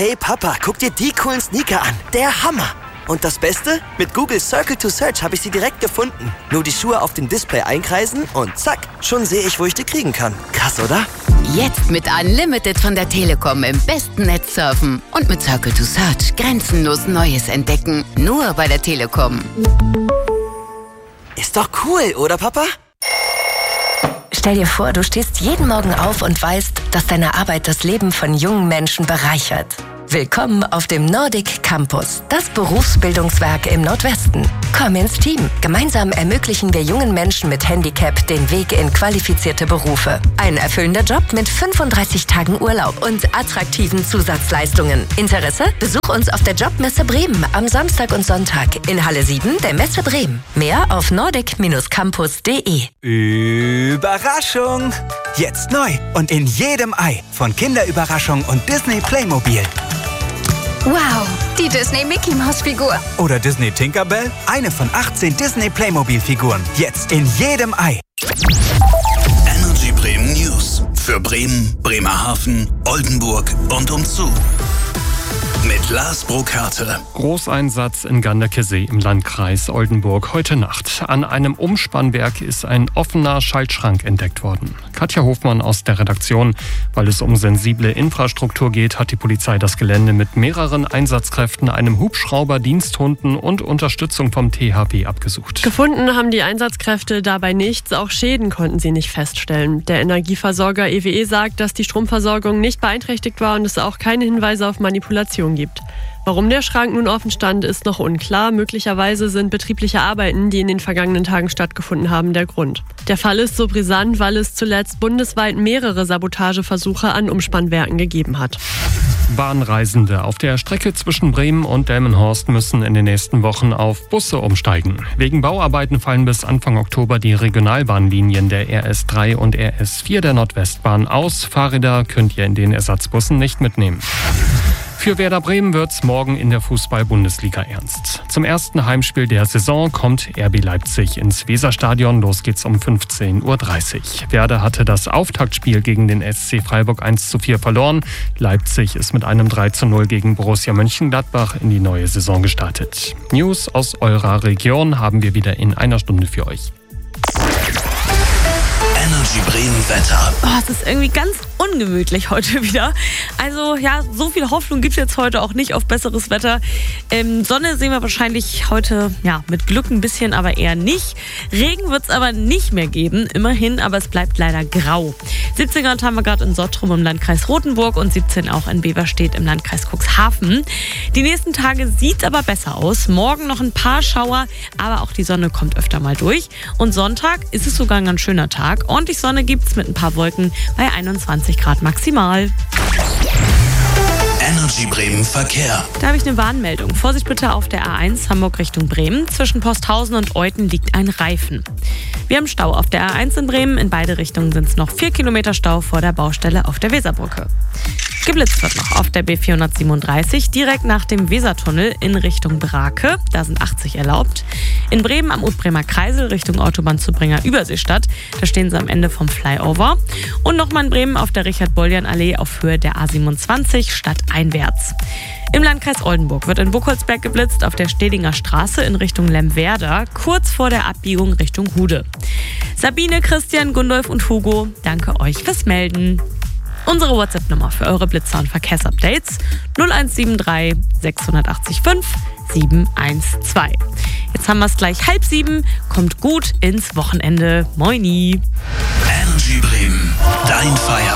Hey Papa, guck dir die coolen Sneaker an. Der Hammer. Und das Beste? Mit Google Circle to Search habe ich sie direkt gefunden. Nur die Schuhe auf dem Display einkreisen und zack, schon sehe ich, wo ich die kriegen kann. Krass, oder? Jetzt mit Unlimited von der Telekom im besten Netz surfen. Und mit Circle to Search grenzenlos Neues entdecken. Nur bei der Telekom. Ist doch cool, oder Papa? Stell dir vor, du stehst jeden Morgen auf und weißt, dass deine Arbeit das Leben von jungen Menschen bereichert. Willkommen auf dem Nordic Campus, das Berufsbildungswerk im Nordwesten. Komm ins Team. Gemeinsam ermöglichen wir jungen Menschen mit Handicap den Weg in qualifizierte Berufe. Ein erfüllender Job mit 35 Tagen Urlaub und attraktiven Zusatzleistungen. Interesse? Besuch uns auf der Jobmesse Bremen am Samstag und Sonntag in Halle 7 der Messe Bremen. Mehr auf nordic-campus.de. Überraschung! Jetzt neu und in jedem Ei von Kinderüberraschung und Disney Playmobil. Wow, die Disney Mickey Maus Figur. Oder Disney Tinkerbell, eine von 18 Disney Playmobil-Figuren. Jetzt in jedem Ei. Energy Bremen News. Für Bremen, Bremerhaven, Oldenburg und umzu. Mit Lars Burkhardt. Großeinsatz in Ganderkesee im Landkreis Oldenburg heute Nacht. An einem Umspannwerk ist ein offener Schaltschrank entdeckt worden. Katja Hofmann aus der Redaktion. Weil es um sensible Infrastruktur geht, hat die Polizei das Gelände mit mehreren Einsatzkräften, einem Hubschrauber, Diensthunden und Unterstützung vom THW abgesucht. Gefunden haben die Einsatzkräfte dabei nichts, auch Schäden konnten sie nicht feststellen. Der Energieversorger EWE sagt, dass die Stromversorgung nicht beeinträchtigt war und es auch keine Hinweise auf Manipulation gibt. Warum der Schrank nun offen stand, ist noch unklar. Möglicherweise sind betriebliche Arbeiten, die in den vergangenen Tagen stattgefunden haben, der Grund. Der Fall ist so brisant, weil es zuletzt bundesweit mehrere Sabotageversuche an Umspannwerken gegeben hat. Bahnreisende auf der Strecke zwischen Bremen und Delmenhorst müssen in den nächsten Wochen auf Busse umsteigen. Wegen Bauarbeiten fallen bis Anfang Oktober die Regionalbahnlinien der RS3 und RS4 der Nordwestbahn aus. Fahrräder könnt ihr in den Ersatzbussen nicht mitnehmen. Für Werder Bremen wird's morgen in der Fußball-Bundesliga ernst. Zum ersten Heimspiel der Saison kommt RB Leipzig ins Weserstadion. Los geht's um 15:30 Uhr. Werder hatte das Auftaktspiel gegen den SC Freiburg 1:4 verloren. Leipzig ist mit einem 3:0 gegen Borussia Mönchengladbach in die neue Saison gestartet. News aus eurer Region haben wir wieder in einer Stunde für euch. Energy Bremen Wetter. Es ist irgendwie ganz ungemütlich heute wieder. Also ja, so viel Hoffnung gibt es jetzt heute auch nicht auf besseres Wetter. Sonne sehen wir wahrscheinlich heute mit Glück ein bisschen, aber eher nicht. Regen wird es aber nicht mehr geben, immerhin, aber es bleibt leider grau. 17 Grad haben wir gerade in Sottrum im Landkreis Rothenburg und 17 auch in Beverstedt im Landkreis Cuxhaven. Die nächsten Tage sieht aber besser aus. Morgen noch ein paar Schauer, aber auch die Sonne kommt öfter mal durch. Und Sonntag ist es sogar ein ganz schöner Tag. Ordentlich Sonne gibt es mit ein paar Wolken bei 21 Grad maximal. Energy Bremen Verkehr. Da habe ich eine Warnmeldung. Vorsicht bitte auf der A1 Hamburg Richtung Bremen. Zwischen Posthausen und Euthen liegt ein Reifen. Wir haben Stau auf der A1 in Bremen. In beide Richtungen sind es noch 4 Kilometer Stau vor der Baustelle auf der Weserbrücke. Geblitzt wird noch auf der B437 direkt nach dem Wesertunnel in Richtung Brake. Da sind 80 erlaubt. In Bremen am Utbremer Kreisel Richtung Autobahnzubringer Überseestadt. Da stehen sie am Ende vom Flyover. Und nochmal in Bremen auf der Richard-Bollian-Allee auf Höhe der A27 stadteinwärts. Im Landkreis Oldenburg wird in Buchholzberg geblitzt auf der Stedinger Straße in Richtung Lemwerder, kurz vor der Abbiegung Richtung Hude. Sabine, Christian, Gundolf und Hugo, danke euch fürs Melden. Unsere WhatsApp-Nummer für eure Blitzer- und Verkehrsupdates 0173 685 712. Jetzt haben wir es gleich 6:30. Kommt gut ins Wochenende. Moini. Energy Bremen. Dein Feierabend.